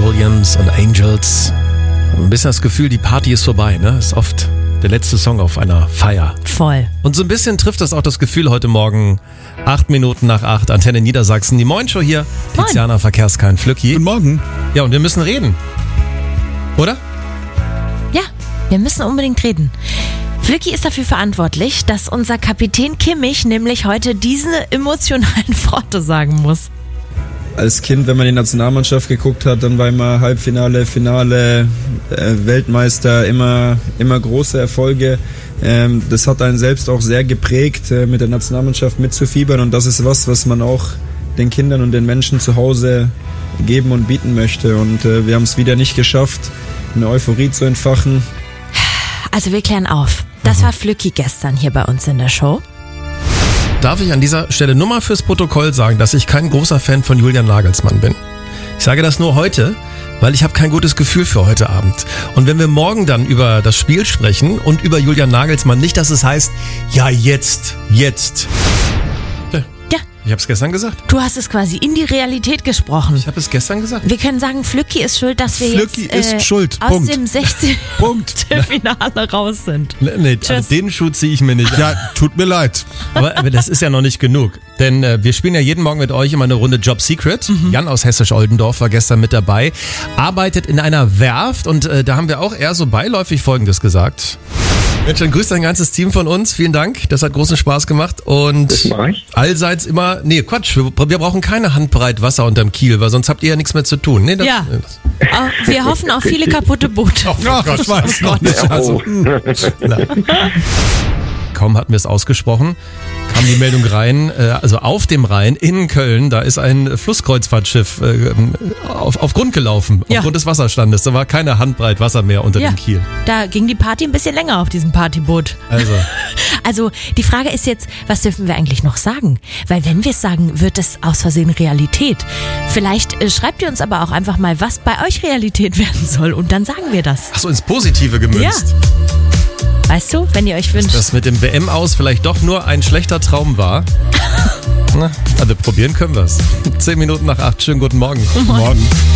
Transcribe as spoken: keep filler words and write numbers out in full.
Williams und Angels. Ein bisschen das Gefühl, die Party ist vorbei, ne? Ist oft der letzte Song auf einer Feier. Voll. Und so ein bisschen trifft das auch das Gefühl heute Morgen. Acht Minuten nach acht, Antenne Niedersachsen. Die Moin-Show hier. Moin. Tiziana Verkehrskain Flücki. Guten Morgen. Ja, und wir müssen reden. Oder? Ja, wir müssen unbedingt reden. Flücki ist dafür verantwortlich, dass unser Kapitän Kimmich nämlich heute diese emotionalen Worte sagen muss. Als Kind, wenn man die Nationalmannschaft geguckt hat, dann war immer Halbfinale, Finale, äh, Weltmeister, immer, immer große Erfolge. Ähm, das hat einen selbst auch sehr geprägt, äh, mit der Nationalmannschaft mitzufiebern, und das ist was, was man auch den Kindern und den Menschen zu Hause geben und bieten möchte. Und äh, wir haben es wieder nicht geschafft, eine Euphorie zu entfachen. Also wir klären auf. Das war Flücki gestern hier bei uns in der Show. Darf ich an dieser Stelle nur mal fürs Protokoll sagen, dass ich kein großer Fan von Julian Nagelsmann bin. Ich sage das nur heute, weil ich habe kein gutes Gefühl für heute Abend. Und wenn wir morgen dann über das Spiel sprechen und über Julian Nagelsmann, nicht, dass es heißt, ja jetzt, jetzt. Ja. Ja. Ich habe es gestern gesagt. Du hast es quasi in die Realität gesprochen. Ich habe es gestern gesagt. Wir können sagen, Flücki ist schuld, dass wir Flücki jetzt äh, ist schuld. aus Punkt. dem sechzehnten Punkt. Finale raus sind. Nee, nee, Tschüss. also den Schuh ziehe ich mir nicht. Ja, tut mir leid. Aber, aber das ist ja noch nicht genug. Denn äh, wir spielen ja jeden Morgen mit euch immer eine Runde Job Secret. Mhm. Jan aus Hessisch-Oldendorf war gestern mit dabei. Arbeitet in einer Werft und äh, da haben wir auch eher so beiläufig Folgendes gesagt. Mensch, dann grüßt ein ganzes Team von uns. Vielen Dank. Das hat großen Spaß gemacht. Und Das mach ich. allseits immer, nee, Quatsch, wir, wir brauchen keine Handbreit Wasser unterm Kiel, weil sonst habt ihr ja nichts mehr zu tun. Nee, das, Ja. das, Äh, Wir hoffen auf viele kaputte Boote. Ja, ich weiß noch nicht. Also, Na. Kaum hatten wir es ausgesprochen, kam die Meldung rein, äh, also auf dem Rhein in Köln, da ist ein Flusskreuzfahrtschiff äh, auf, auf Grund gelaufen, Ja. aufgrund des Wasserstandes. Da war keine Handbreit Wasser mehr unter Ja, dem Kiel. da ging die Party ein bisschen länger auf diesem Partyboot. Also, Also die Frage ist jetzt, was dürfen wir eigentlich noch sagen? Weil wenn wir es sagen, wird es aus Versehen Realität. Vielleicht äh, schreibt ihr uns aber auch einfach mal, was bei euch Realität werden soll, und dann sagen wir das. ach so, ins Positive gemünzt. Weißt du, wenn ihr euch wünscht. Dass mit dem W M-Aus vielleicht doch nur ein schlechter Traum war. Na, also probieren können wir es. Zehn Minuten nach acht, schönen guten Morgen. morgen.